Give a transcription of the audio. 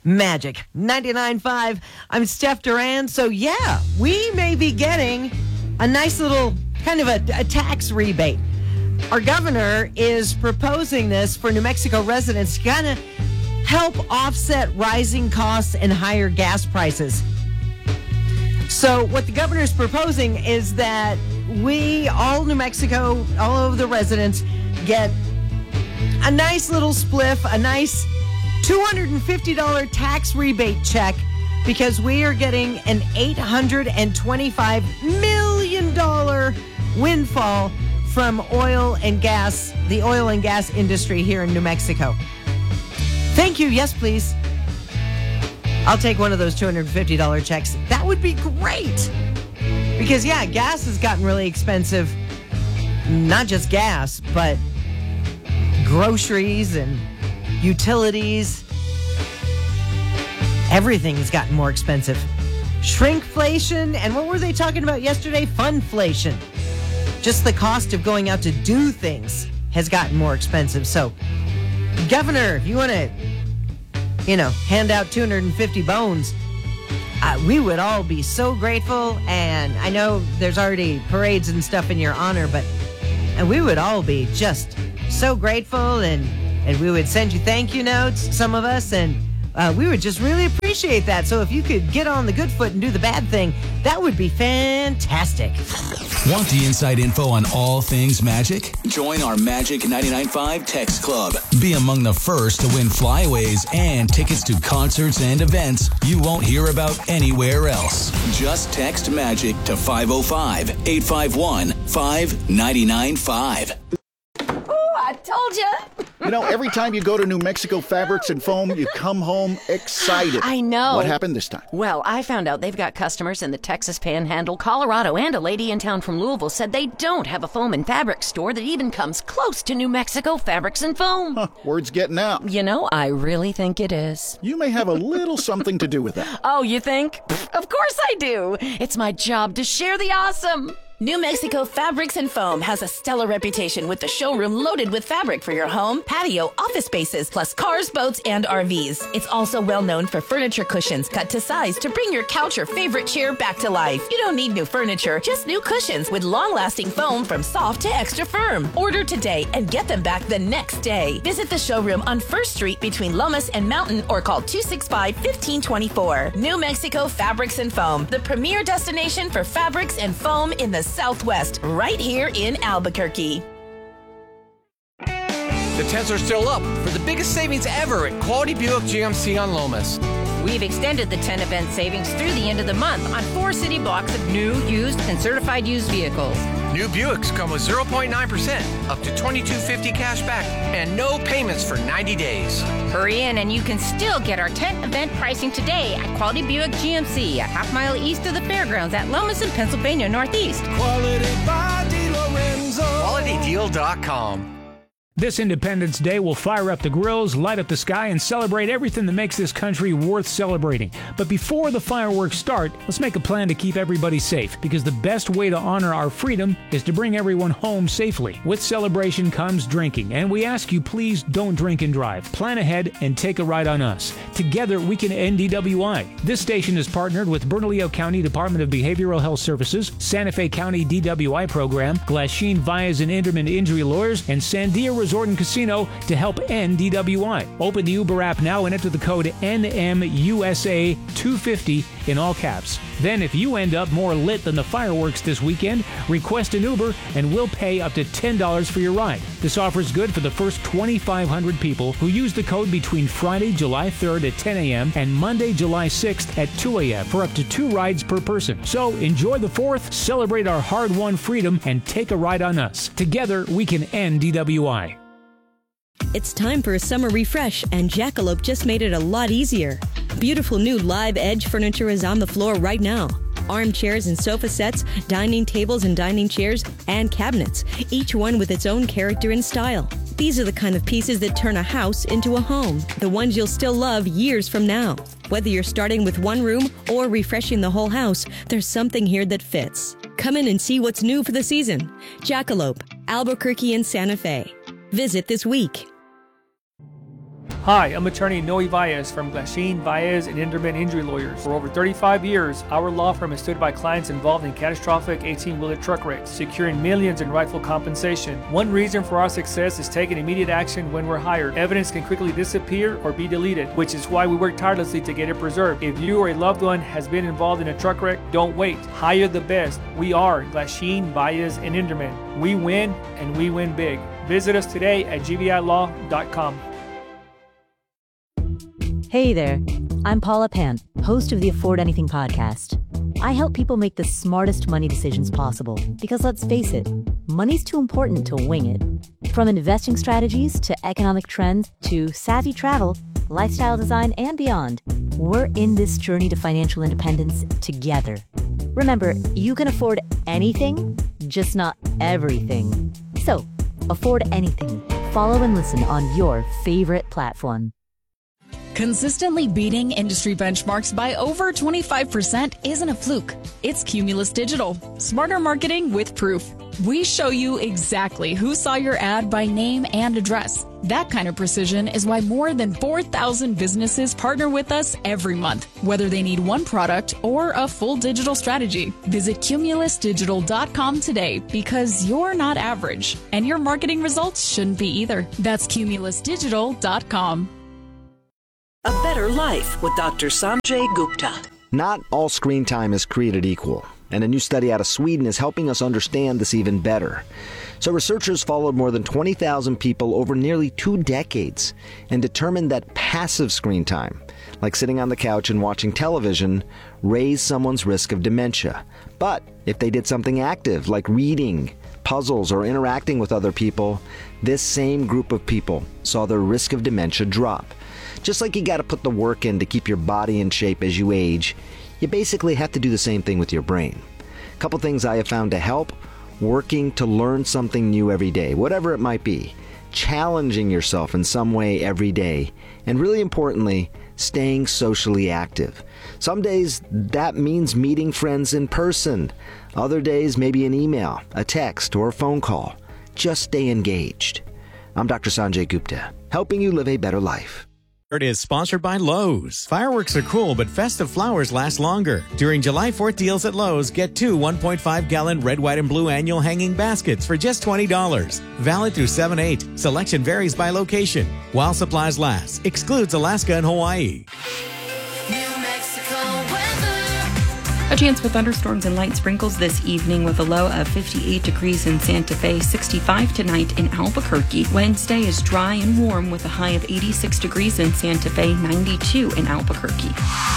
Magic 99.5. I'm Steph Duran. So, yeah, we may be getting a nice little kind of a tax rebate. Our governor is proposing this for New Mexico residents to kind of help offset rising costs and higher gas prices. So what the governor is proposing is that all New Mexico, all of the residents get a nice little spliff, a nice $250 tax rebate check, because we are getting an $825 million windfall from oil and gas, the oil and gas industry here in New Mexico. Thank you. Yes, please. I'll take one of those $250 checks. That would be great. Because, yeah, gas has gotten really expensive. Not just gas, but groceries and utilities. Everything's gotten more expensive. Shrinkflation, and what were they talking about yesterday? Funflation. Just the cost of going out to do things has gotten more expensive. So, Governor, if you want to, hand out 250 bones, we would all be so grateful. And I know there's already parades and stuff in your honor, and we would all be just so grateful, and we would send you thank you notes, some of us, and we would just really appreciate that. So if you could get on the good foot and do the bad thing, that would be fantastic. Want the inside info on all things magic? Join our Magic 99.5 text club. Be among the first to win flyaways and tickets to concerts and events you won't hear about anywhere else. Just text MAGIC to 505-851-5995. I told you. Every time you go to New Mexico Fabrics and Foam, you come home excited. I know. What happened this time? Well, I found out they've got customers in the Texas Panhandle, Colorado, and a lady in town from Louisville said they don't have a foam and fabric store that even comes close to New Mexico Fabrics and Foam. Word's getting out. I really think it is. You may have a little something to do with that. Oh, you think? Of course I do. It's my job to share the awesome. New Mexico Fabrics and Foam has a stellar reputation with the showroom loaded with fabric for your home, patio, office spaces, plus cars, boats, and RVs. It's also well known for furniture cushions cut to size to bring your couch or favorite chair back to life. You don't need new furniture, just new cushions with long-lasting foam from soft to extra firm. Order today and get them back the next day. Visit the showroom on 1st Street between Lomas and Mountain or call 265-1524. New Mexico Fabrics and Foam, the premier destination for fabrics and foam in the Southwest, right here in Albuquerque. The tents are still up for the biggest savings ever at Quality Buick GMC on Lomas. We've extended the 10 event savings through the end of the month on 4 city blocks of new, used, and certified used vehicles. New Buicks come with 0.9%, up to $2,250 cash back, and no payments for 90 days. Hurry in and you can still get our 10 event pricing today at Quality Buick GMC, a half-mile east of the fairgrounds at Lomas in Pennsylvania Northeast. Quality by DeLorenzo. QualityDeal.com. This Independence Day will fire up the grills, light up the sky, and celebrate everything that makes this country worth celebrating. But before the fireworks start, let's make a plan to keep everybody safe, because the best way to honor our freedom is to bring everyone home safely. With celebration comes drinking, and we ask you please don't drink and drive. Plan ahead and take a ride on us. Together we can end DWI. This station is partnered with Bernalillo County Department of Behavioral Health Services, Santa Fe County DWI Program, Glasheen Vyas and Inderman Injury Lawyers, and Sandia Resort and Casino to help end DWI. Open the Uber app now and enter the code NMUSA250 in all caps. Then if you end up more lit than the fireworks this weekend, request an Uber and we'll pay up to $10 for your ride. This offer is good for the first 2,500 people who use the code between Friday, July 3rd at 10 a.m. and Monday, July 6th at 2 a.m. for up to 2 rides per person. So enjoy the 4th, celebrate our hard-won freedom, and take a ride on us. Together, we can end DWI. It's time for a summer refresh, and Jackalope just made it a lot easier. Beautiful new Live Edge furniture is on the floor right now. Armchairs and sofa sets, dining tables and dining chairs, and cabinets, each one with its own character and style. These are the kind of pieces that turn a house into a home, the ones you'll still love years from now. Whether you're starting with one room or refreshing the whole house, there's something here that fits. Come in and see what's new for the season. Jackalope, Albuquerque and Santa Fe. Visit this week. Hi, I'm attorney Noe Valles from Glasheen, Valles, and Inderman Injury Lawyers. For over 35 years, our law firm has stood by clients involved in catastrophic 18-wheeler truck wrecks, securing millions in rightful compensation. One reason for our success is taking immediate action when we're hired. Evidence can quickly disappear or be deleted, which is why we work tirelessly to get it preserved. If you or a loved one has been involved in a truck wreck, don't wait. Hire the best. We are Glasheen, Valles, and Inderman. We win, and we win big. Visit us today at gvilaw.com. Hey there, I'm Paula Pan, host of the Afford Anything podcast. I help people make the smartest money decisions possible because let's face it, money's too important to wing it. From investing strategies to economic trends to savvy travel, lifestyle design, and beyond, we're in this journey to financial independence together. Remember, you can afford anything, just not everything. So, afford anything. Follow and listen on your favorite platform. Consistently beating industry benchmarks by over 25% isn't a fluke. It's Cumulus Digital. Smarter marketing with proof. We show you exactly who saw your ad by name and address. That kind of precision is why more than 4,000 businesses partner with us every month, whether they need one product or a full digital strategy. Visit cumulusdigital.com today because you're not average, and your marketing results shouldn't be either. That's cumulusdigital.com. A Better Life with Dr. Sanjay Gupta. Not all screen time is created equal, and a new study out of Sweden is helping us understand this even better. So researchers followed more than 20,000 people over nearly 2 decades and determined that passive screen time, like sitting on the couch and watching television, raised someone's risk of dementia. But if they did something active, like reading, puzzles, or interacting with other people, this same group of people saw their risk of dementia drop. Just like you got to put the work in to keep your body in shape as you age, you basically have to do the same thing with your brain. A couple things I have found to help: working to learn something new every day, whatever it might be, challenging yourself in some way every day, and really importantly, staying socially active. Some days that means meeting friends in person. Other days maybe an email, a text, or a phone call. Just stay engaged. I'm Dr. Sanjay Gupta, helping you live a better life. It is sponsored by Lowe's. Fireworks are cool, but festive flowers last longer. During July 4th deals at Lowe's, get 2 1.5-gallon red, white, and blue annual hanging baskets for just $20. Valid through 7/8. Selection varies by location. While supplies last. Excludes Alaska and Hawaii. A chance for thunderstorms and light sprinkles this evening with a low of 58 degrees in Santa Fe, 65 tonight in Albuquerque. Wednesday is dry and warm with a high of 86 degrees in Santa Fe, 92 in Albuquerque.